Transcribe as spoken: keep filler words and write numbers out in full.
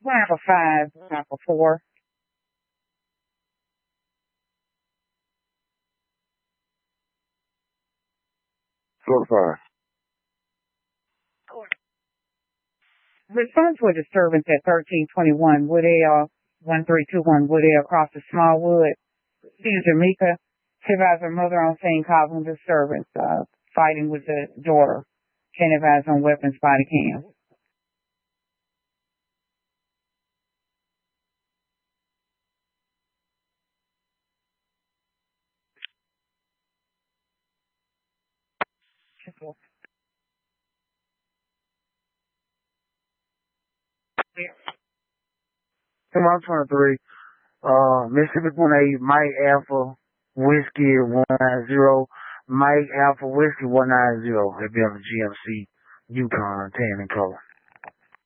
One Alpha five, Alpha four. Four five. Response to a disturbance at thirteen twenty-one Woodale, one three two one Woodale across the Smallwood. Cedar Jamaica. She advised her mother on scene causing disturbance, uh, fighting with the daughter. Can advise on weapons body cam. Tomorrow twenty-three. Uh, Mississippi one eight, Mike Alpha Whiskey one nine zero, Mike Alpha Whiskey one nine zero. It'll be on the G M C Yukon, tan in color.